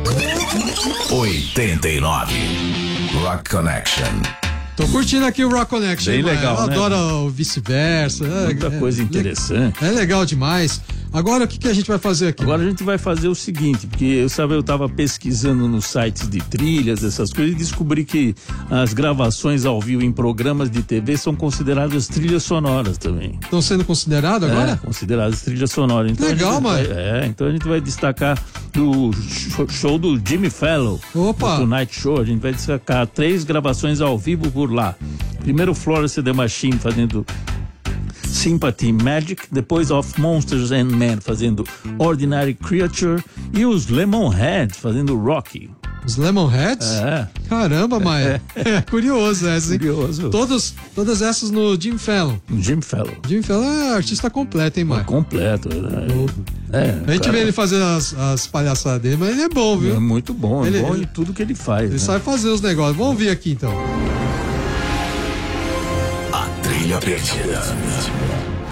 89. Rock Connection. Tô curtindo aqui o Rock Connection. Bem legal, eu né? adoro o vice-versa. Muita coisa interessante. É legal demais. Agora o que a gente vai fazer aqui? Agora a gente vai fazer o seguinte, porque eu tava pesquisando nos sites de trilhas, essas coisas, e descobri que as gravações ao vivo em programas de TV são consideradas trilhas sonoras também. Estão sendo consideradas agora? Consideradas trilhas sonoras. Então legal, mano. Então a gente vai destacar do show do Jimmy Fallon. Opa! Do Tonight Show, a gente vai destacar 3 gravações ao vivo por lá. Primeiro Florence and the Machine fazendo Sympathy Magic, depois Of Monsters and Men fazendo Ordinary Creature e os Lemonheads fazendo Rocky. Os Lemonheads? Caramba, Maia. Curioso essa, hein? Curioso. Todas essas no Jimmy Fallon. Jimmy Fallon. Jimmy Fallon é artista completo, hein, Maia? Completo. A gente vê ele fazer as palhaçadas dele, mas ele é bom, viu? É muito bom, ele, é bom em tudo que ele faz. Ele sabe fazer os negócios. Vamos ouvir aqui, então. A Trilha Perdida.